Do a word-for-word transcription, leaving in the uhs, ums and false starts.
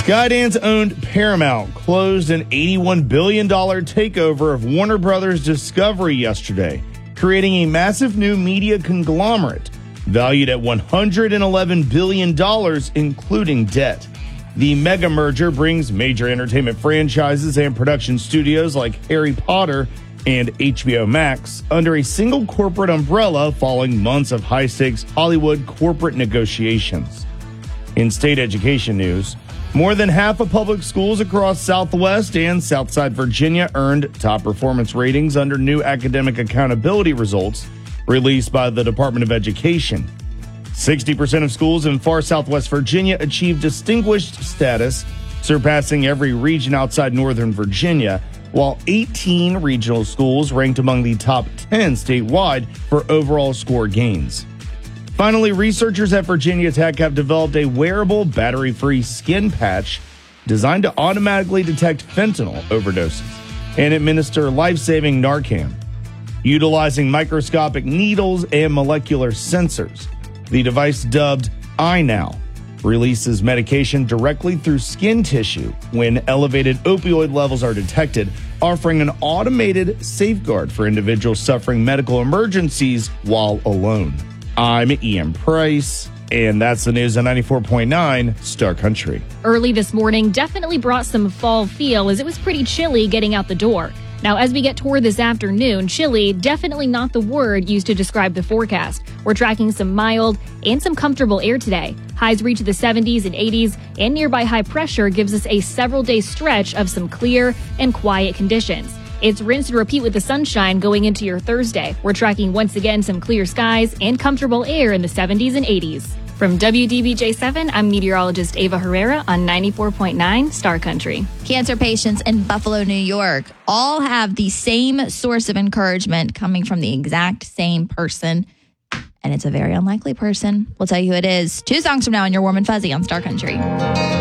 Skydance-owned Paramount closed an eighty-one billion dollars takeover of Warner Brothers Discovery yesterday, creating a massive new media conglomerate valued at one hundred eleven billion dollars, including debt. The mega merger brings major entertainment franchises and production studios like Harry Potter and H B O Max under a single corporate umbrella following months of high-stakes Hollywood corporate negotiations. In state education news, more than half of public schools across Southwest and Southside Virginia earned top performance ratings under new academic accountability results released by the Department of Education. sixty percent of schools in far Southwest Virginia achieved distinguished status, surpassing every region outside Northern Virginia, while eighteen regional schools ranked among the top ten statewide for overall score gains. Finally, researchers at Virginia Tech have developed a wearable battery-free skin patch designed to automatically detect fentanyl overdoses and administer life-saving Narcan. Utilizing microscopic needles and molecular sensors, the device, dubbed iNow, releases medication directly through skin tissue when elevated opioid levels are detected, offering an automated safeguard for individuals suffering medical emergencies while alone. I'm Ian Price, and that's the news on ninety-four point nine Star Country. Early this morning definitely brought some fall feel as it was pretty chilly getting out the door. Now, as we get toward this afternoon, chilly, definitely not the word used to describe the forecast. We're tracking some mild and some comfortable air today. Highs reach the seventies and eighties, and nearby high pressure gives us a several-day stretch of some clear and quiet conditions. It's rinse and repeat with the sunshine going into your Thursday. We're tracking once again some clear skies and comfortable air in the seventies and eighties. From W D B J seven, I'm meteorologist Ava Herrera on ninety-four point nine Star Country. Cancer patients in Buffalo, New York, all have the same source of encouragement coming from the exact same person. And it's a very unlikely person. We'll tell you who it is two songs from now on your Warm and Fuzzy on Star Country.